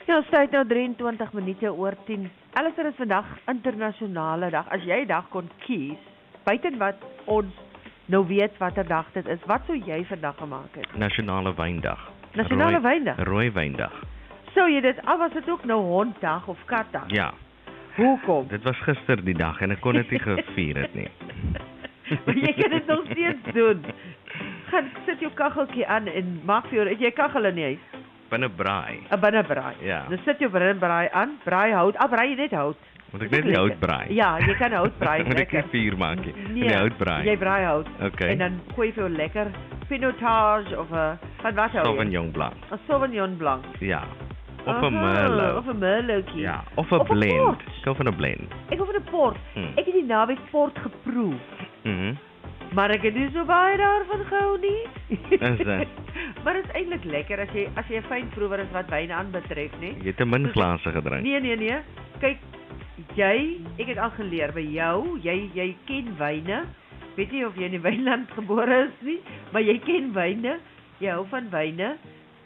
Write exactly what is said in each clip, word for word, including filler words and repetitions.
Ja, ons tyd nou drieëntwintig minute oor tien. Alistair, is vandag internasionale dag. As jy 'n dag kon kies, buiten wat ons nou weet watter dag dit is, wat sou jy vandag gemaak het? Nasionale Wyndag. Nasionale Rooi, Wyndag? Rooi Wyndag. Sou jy dit, al was dit ook nou honddag of katdag? Ja. Hoekom? Dit was gister die dag en ek kon dit nie gevier het nie. Maar jy kan dit nog steeds doen. Gaan sit jou kacheltjie aan en maak vir jou, het jy kachel in die huis? Binnebraai. 'n Binnebraai. Ja. Dan sit jou binnebraai aan, braai hout, al braai jy net hout. Moet ek net die hout braai? Ja, jy kan hout braai. Moet ek nie vuur maak nie? Nee, die hout braai. Jy braai hout. Okay. En dan gooi jy vir jou lekker pinotage of 'n van wat hou jy? Sauvignon Blanc. 'n Sauvignon Blanc. Ja. Of Aha, 'n Merlot. Of 'n Merlotjie. Ja, of 'n Of 'n blend. port. Ek hou van 'n blend. Ek hou van 'n port. Hmm. Ek het die naweek port geproe. Mhm. Maar ek het nie so baie daarvan gehou nie. Is dit? Maar dit is eintlik lekker as jy as jy 'n fyn proewer is wat wyn aanbetref, nie? Jy het te min glase gedrink. Nee, nee, nee. Kyk, jy, ek het al geleer by jou, jy jy ken wyne. Weet nie of jy in die wynland gebore is nie, maar jy ken wyne. Jy hou van wyne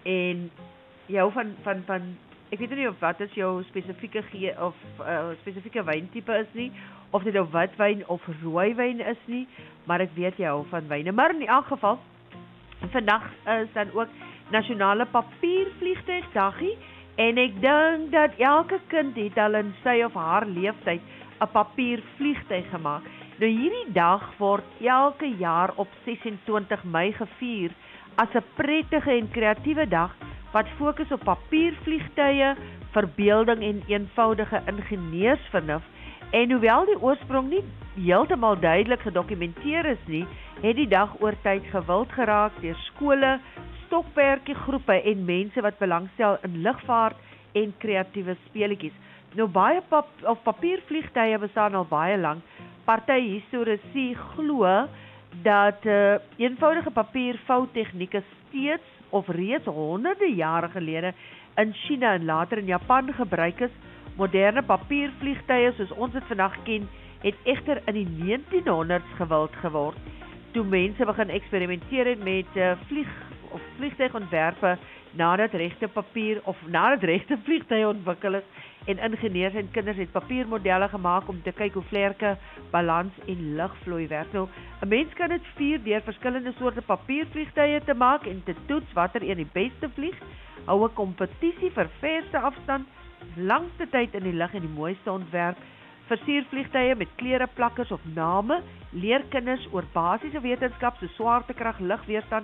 en jy hou van van van ek weet nie of wat is jou spesifieke gee of uh, spesifieke wyntipe is nie, of dit nou witwyn of rooiwyn is nie, maar ek weet jy hou van wyne. Maar in elk geval, vandag is dan ook nasionale papiervliegtuigdaggie en ek dink dat elke kind het al in sy of haar leeftyd 'n papiervliegtuig gemaak. Nou hierdie dag word elke jaar op ses en twintig Mei gevier as 'n prettige en kreatiewe dag wat fokus op papiervliegtuie, verbeelding en eenvoudige ingenieursvernuf. En hoewel die oorsprong nie heeltemal duidelik gedokumenteer is nie, het die dag oor tyd gewild geraak deur skole, stokperdjiegroepe en mense wat belangstel in lugvaart en kreatiewe speletjies. Nou baie pap of papiervliegtuie bestaan al baie lank. Party historiese glo dat uh, eenvoudige papiervoutegnieke steeds of reeds honderde jare gelede in China en later in Japan gebruik is. Moderne papiervliegtuie soos ons dit vandag ken, het egter in die negentienhonderds gewild geword, toe mense begin eksperimenteer het met uh, vlieg of vliegtuigontwerpe nadat regte papier of nadat regte vliegtuie ontwikkel is en ingenieurs en kinders het papiermodelle gemaak om te kyk hoe vlerke, balans en lugvloei werk. Nou, 'n mens kan dit vier deur verskillende soorte papiervliegtuie te maak en te toets watter een die beste vlieg, hou 'n kompetisie vir verste afstand, langste tyd in die lug en die mooiste ontwerp, versier vliegtuie met kleure, plakkers of name, leer kinders oor basiese wetenskap so swaartekrag, lugweerstand